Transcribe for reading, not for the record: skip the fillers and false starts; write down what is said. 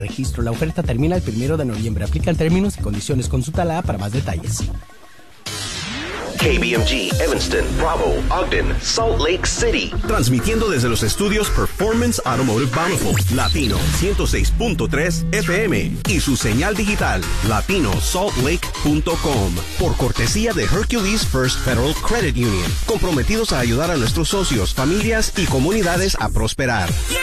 Registro. La oferta termina el 1 de noviembre. Aplican términos y condiciones. Consúltala para más detalles. KBMG, Evanston, Bravo, Ogden, Salt Lake City. Transmitiendo desde los estudios Performance Automotive Bountiful, Latino 106.3 FM y su señal digital, latinosaltlake.com. Por cortesía de Hercules First Federal Credit Union. Comprometidos a ayudar a nuestros socios, familias y comunidades a prosperar.